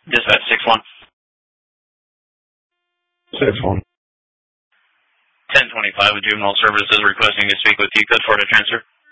Dispatch 6-1. 6-1. 1025 with Juvenile Services requesting to speak with you. Code for the transfer.